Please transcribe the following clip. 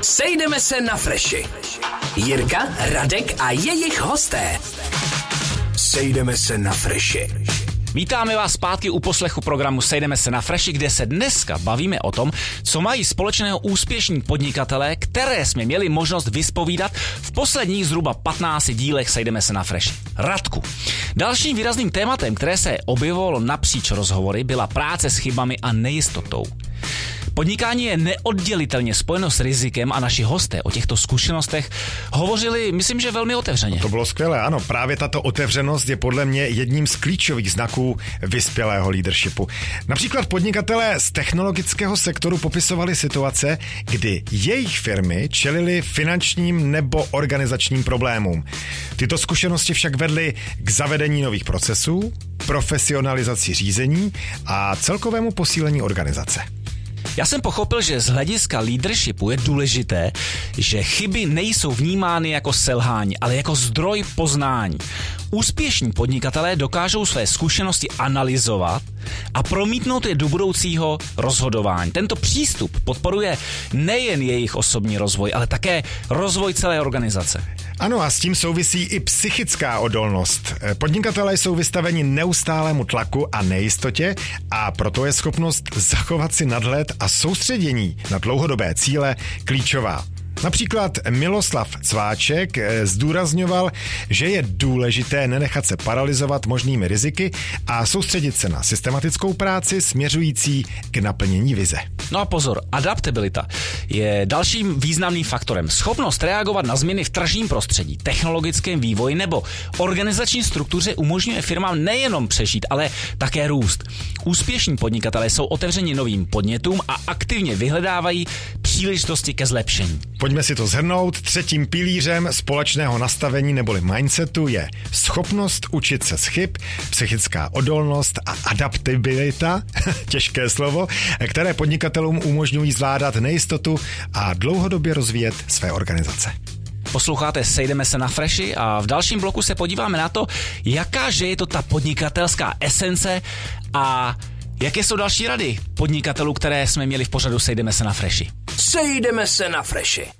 Sejdeme se na Freši. Jirka, Radek a jejich hosté. Sejdeme se na Freši. Vítáme vás zpátky u poslechu programu Sejdeme se na Freši, kde se dneska bavíme o tom, co mají společného úspěšní podnikatelé, které jsme měli možnost vyspovídat v posledních zhruba 15 dílech Sejdeme se na Freši. Radku. Dalším výrazným tématem, které se objevovalo napříč rozhovory, byla práce s chybami a nejistotou. Podnikání je neoddělitelně spojeno s rizikem a naši hosté o těchto zkušenostech hovořili, myslím, že velmi otevřeně. To bylo skvělé, ano. Právě tato otevřenost je podle mě jedním z klíčových znaků vyspělého leadershipu. Například podnikatelé z technologického sektoru popisovali situace, kdy jejich firmy čelily finančním nebo organizačním problémům. Tyto zkušenosti však vedly k zavedení nových procesů, profesionalizaci řízení a celkovému posílení organizace. Já jsem pochopil, že z hlediska leadershipu je důležité, že chyby nejsou vnímány jako selhání, ale jako zdroj poznání. Úspěšní podnikatelé dokážou své zkušenosti analyzovat a promítnout je do budoucího rozhodování. Tento přístup podporuje nejen jejich osobní rozvoj, ale také rozvoj celé organizace. Ano, a s tím souvisí i psychická odolnost. Podnikatelé jsou vystaveni neustálému tlaku a nejistotě a proto je schopnost zachovat si nadhled a soustředění na dlouhodobé cíle klíčová. Například Miloslav Cváček zdůrazňoval, že je důležité nenechat se paralyzovat možnými riziky a soustředit se na systematickou práci směřující k naplnění vize. No a pozor, adaptabilita je dalším významným faktorem. Schopnost reagovat na změny v tržním prostředí, technologickém vývoji nebo organizační struktuře umožňuje firmám nejenom přežít, ale také růst. Úspěšní podnikatelé jsou otevřeni novým podnětům a aktivně vyhledávají příležitosti ke zlepšení. Pojďme si to shrnout. Třetím pilířem společného nastavení neboli mindsetu je schopnost učit se z chyb, psychická odolnost a adaptabilita, těžké slovo, které podnikatelům umožňují zvládat nejistotu a dlouhodobě rozvíjet své organizace. Posloucháte Sejdeme se na Freši a v dalším bloku se podíváme na to, jakáže je to ta podnikatelská esence a jaké jsou další rady podnikatelů, které jsme měli v pořadu Sejdeme se na Freši. Sejdeme se na Freši.